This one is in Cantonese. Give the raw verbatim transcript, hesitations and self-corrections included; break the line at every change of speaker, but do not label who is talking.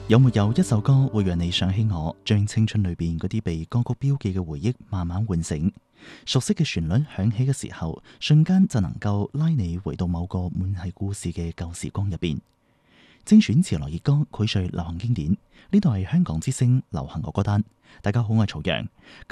有沒有一首歌會讓你想起我，將青春裏邊嗰啲被歌曲標記嘅回憶慢慢喚醒？熟悉嘅旋律響起嘅時候，瞬間就能夠拉你回到某個滿係故事嘅舊時光入邊。精選潮流熱歌，膾炙流行經典。呢度係香港之聲流行樂歌單。大家好，我係曹陽。